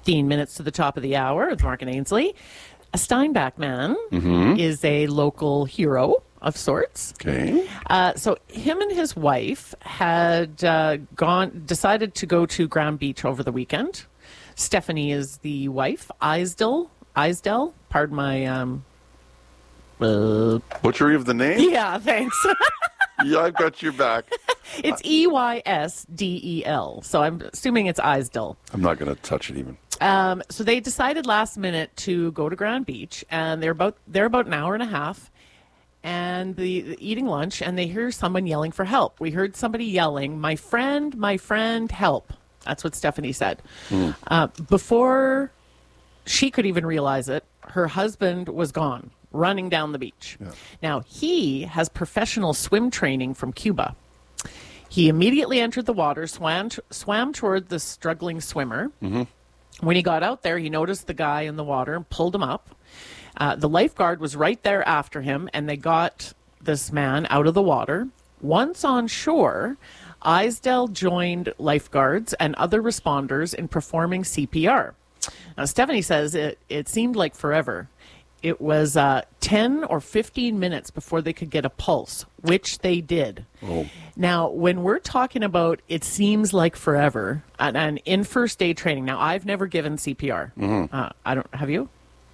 15 minutes to the top of the hour with Mark and Ainsley. A Steinbach man is a local hero of sorts. Okay. So him and his wife had decided to go to Grand Beach over the weekend. Stephanie is the wife. Eisdell, pardon my... Butchery of the name? Yeah, thanks. Yeah, I've got your back. It's Eysdel, so I'm assuming it's Eisdell. I'm not going to touch it even. So they decided last minute to go to Grand Beach, and they're about an hour and a half, and eating lunch, and they hear someone yelling for help. We heard somebody yelling, my friend, help." That's what Stephanie said. Before she could even realize it, her husband was gone, running down the beach. Yeah. Now, he has professional swim training from Cuba. He immediately entered the water, swam toward the struggling swimmer. Mm-hmm. When he got out there, he noticed the guy in the water and pulled him up. The lifeguard was right there after him, and they got this man out of the water. Once on shore, Eisdell joined lifeguards and other responders in performing CPR. Now, Stephanie says it seemed like forever. It was 10 or 15 minutes before they could get a pulse, which they did. Oh. Now, when we're talking about it seems like forever, and in first aid training, now I've never given CPR. Mm-hmm. Have you?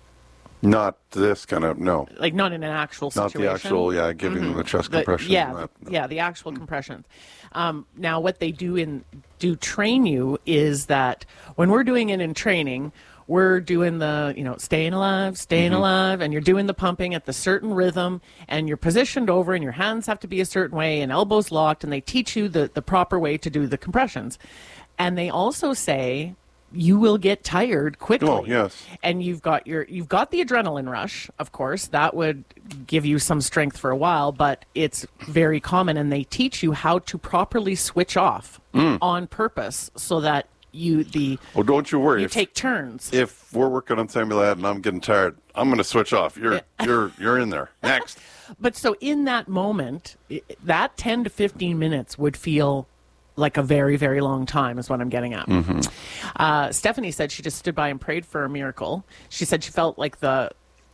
Not this kind of, no. Like not in an actual situation? Not the actual, giving them the chest compression. The actual compressions. Now, what they do train you is that when we're doing it in training, we're doing the, staying alive, and you're doing the pumping at the certain rhythm, and you're positioned over, and your hands have to be a certain way, and elbows locked, and they teach you the proper way to do the compressions. And they also say you will get tired quickly. Oh, yes. And you've got the adrenaline rush, of course. That would give you some strength for a while, but it's very common, and they teach you how to properly switch off on purpose so that don't you worry. You take turns. If we're working on Samuelad and I'm getting tired, I'm going to switch off. You're in there. Next. But so in that moment, that 10 to 15 minutes would feel like a very, very long time is what I'm getting at. Mm-hmm. Stephanie said she just stood by and prayed for a miracle. She said she felt like the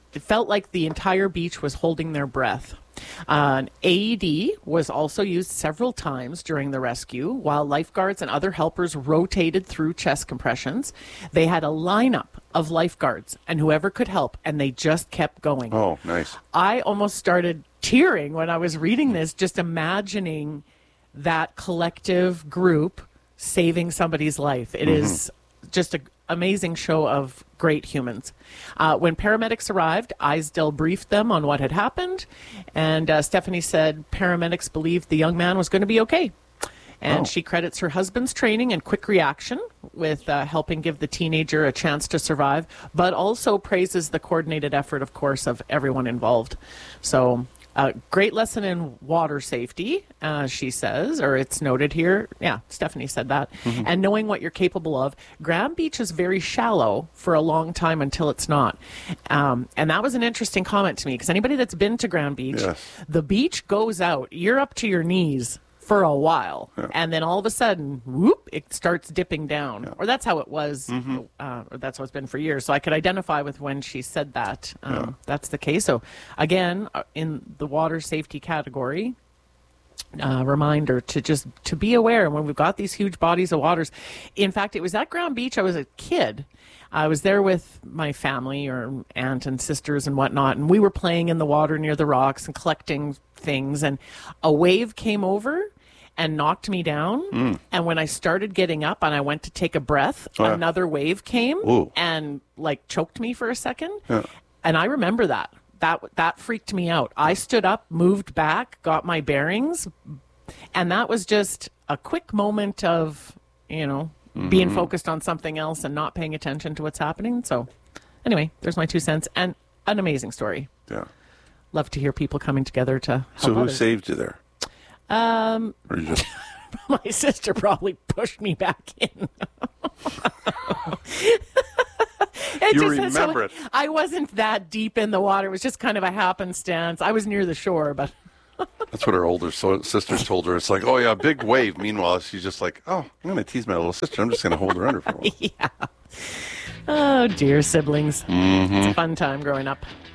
entire beach was holding their breath. An AED was also used several times during the rescue, while lifeguards and other helpers rotated through chest compressions. They had a lineup of lifeguards and whoever could help, and they just kept going. Oh, nice. I almost started tearing when I was reading this, just imagining that collective group saving somebody's life. It is just an amazing show of great humans. When paramedics arrived, Eisdell briefed them on what had happened, and Stephanie said paramedics believed the young man was going to be okay. And she credits her husband's training and quick reaction with helping give the teenager a chance to survive, but also praises the coordinated effort, of course, of everyone involved. So a great lesson in water safety, she says, or it's noted here. Yeah, Stephanie said that. Mm-hmm. And knowing what you're capable of. Grand Beach is very shallow for a long time until it's not. And that was an interesting comment to me, because anybody that's been to Grand Beach, the beach goes out. You're up to your knees for a while, and then all of a sudden, whoop, it starts dipping down. Or that's how it was, or that's how it's been for years. So I could identify with when she said that. That's the case. So again, in the water safety category, reminder to be aware when we've got these huge bodies of waters. In fact, it was at Grand Beach. I was a kid. I was there with my family, or aunt and sisters and whatnot, and we were playing in the water near the rocks and collecting things, and a wave came over and knocked me down. And when I started getting up and I went to take a breath, another wave came and choked me for a second. And I remember that freaked me out. I stood up, moved back, got my bearings, and that was just a quick moment of, being focused on something else and not paying attention to what's happening. So anyway, there's my 2 cents, and an amazing story. Yeah. Love to hear people coming together to help So who others. saved you there? Or you just... My sister probably pushed me back in. You remember it. I wasn't that deep in the water. It was just kind of a happenstance. I was near the shore, but... That's what her older sister told her. It's like, oh, yeah, big wave. Meanwhile, she's just like, oh, I'm going to tease my little sister. I'm just going to hold her under for a while. Yeah. Oh, dear siblings. It's a fun time growing up.